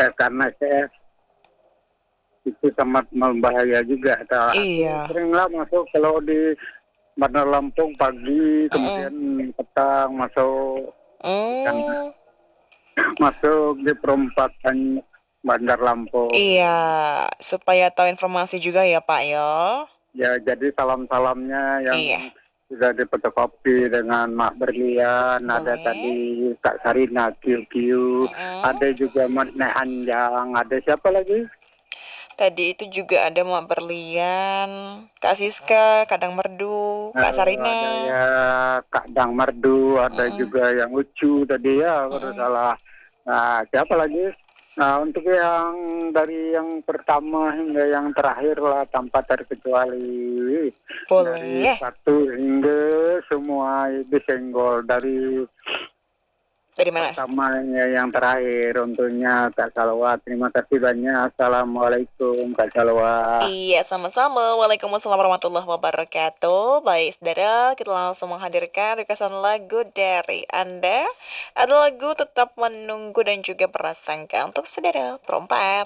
karena saya itu sangat membahaya juga. Aku Iya. seringlah masuk kalau di Bandar Lampung pagi, Mm-mm. kemudian petang masuk kan Hmm. masuk di perempatan Bandar Lampung. Iya, supaya tahu informasi juga ya Pak ya. Ya, jadi salam-salamnya yang Iya, sudah difotokopi dengan Mak Berlian, ada boleh. tadi Kak Sarina, Kiu Kiu, Mm-mm. ada juga Mat Nek Anjang, ada siapa lagi? Tadi itu juga ada Mak Berlian, Kak Siska, Kadang Merdu, Kak Ada Sarina. ya Kak Dang Merdu, ada Mm-mm. juga yang Ucu tadi ya, kalau Mm-mm. salah. Nah, siapa lagi? Nah, untuk yang dari yang pertama hingga yang terakhir lah tanpa terkecuali dari Boleh. satu hingga semua disenggol dari Dari mana? pertamanya yang terakhir untuknya Kak Salwa. Terima kasih banyak. Assalamualaikum Kak Salwa. Iya, sama-sama. Waalaikumsalam warahmatullahi wabarakatuh. Baik, saudara, kita langsung menghadirkan requestan lagu dari Anda. Ada lagu Tetap Menunggu dan juga Prasangka untuk saudara perempat.